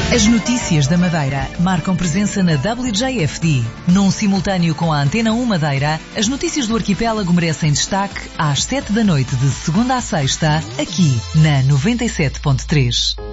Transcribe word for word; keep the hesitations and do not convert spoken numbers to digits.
As notícias da Madeira marcam presença na W J F D. Num simultâneo com a Antena um Madeira, as notícias do arquipélago merecem destaque às sete da noite de segunda a sexta, aqui na noventa e sete ponto três.